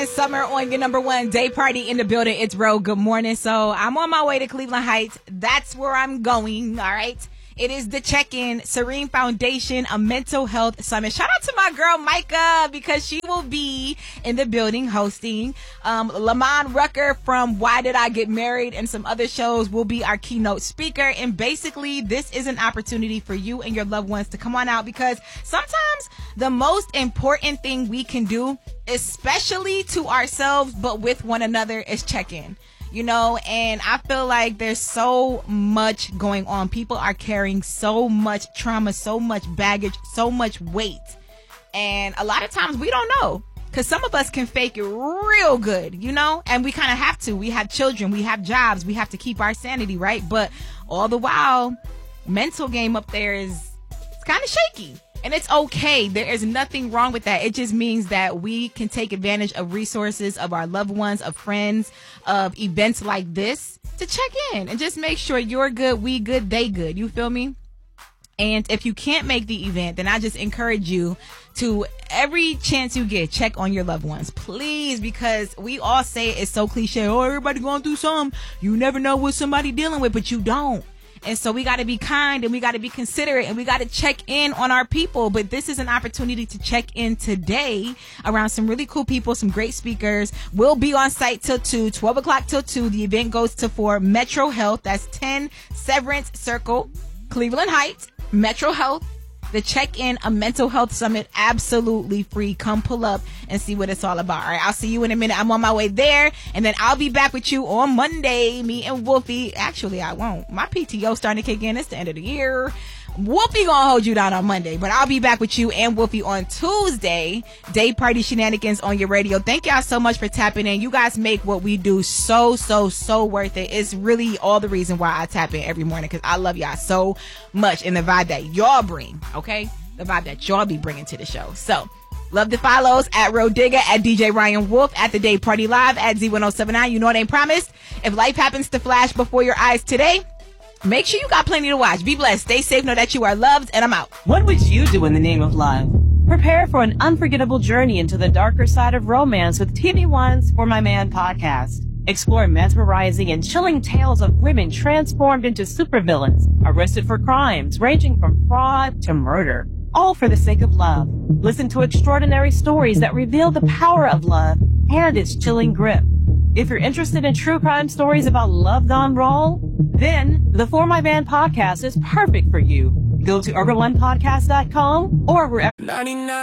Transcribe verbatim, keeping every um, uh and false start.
is Summer on your number one day party in the building. It's Ro. Good morning. So I'm on my way to Cleveland Heights. That's where I'm going. All right. It is the check-in, Serene Foundation, a mental health summit. Shout out to my girl, Micah, because she will be in the building hosting. Um, Lamont Rucker from Why Did I Get Married and some other shows will be our keynote speaker. And basically, this is an opportunity for you and your loved ones to come on out, because sometimes the most important thing we can do, especially to ourselves, but with one another, is check in. You know, and I feel like there's so much going on. People are carrying so much trauma, so much baggage, so much weight. And a lot of times we don't know, because some of us can fake it real good, you know, and we kind of have to. We have children, we have jobs, we have to keep our sanity, right? But all the while, mental game up there is it's kind of shaky. And it's okay. There is nothing wrong with that. It just means that we can take advantage of resources, of our loved ones, of friends, of events like this to check in and just make sure you're good, we good, they good. You feel me? And if you can't make the event, then I just encourage you to, every chance you get, check on your loved ones, please, because we all say it's so cliche. Oh, everybody going through something. You never know what somebody dealing with, but you don't. And so we got to be kind and we got to be considerate and we got to check in on our people. But this is an opportunity to check in today around some really cool people, some great speakers. We'll be on site till two, twelve o'clock till two. The event goes to four. Metro Health, that's ten Severance Circle, Cleveland Heights. Metro Health. The check-in, a mental health summit, absolutely free. Come pull up and see what it's all about. All right, I'll see you in a minute. I'm on my way there, and then I'll be back with you on Monday, me and Wolfie. Actually, I won't. My P T O starting to kick in. It's the end of the year. Wolfie gonna hold you down on Monday, but I'll be back with you and Wolfie on Tuesday. Day party shenanigans on your radio. Thank y'all so much for tapping in. You guys make what we do so, so, so worth it. It's really all the reason why I tap in every morning, because I love y'all so much and the vibe that y'all bring, okay? The vibe that y'all be bringing to the show. So, love the follows at Ro Digger, at D J Ryan Wolf, at the Day Party Live, at Z ten seventy-nine. You know it ain't promised. If life happens to flash before your eyes today, make sure you got plenty to watch. Be blessed. Stay safe. Know that you are loved. And I'm out. What would you do in the name of love? Prepare for an unforgettable journey into the darker side of romance with T V One's For My Man podcast. Explore mesmerizing and chilling tales of women transformed into supervillains, arrested for crimes ranging from fraud to murder, all for the sake of love. Listen to extraordinary stories that reveal the power of love and its chilling grip. If you're interested in true crime stories about love gone wrong, then the For My Man podcast is perfect for you. Go to urban one podcast dot com or wherever. ninety-nine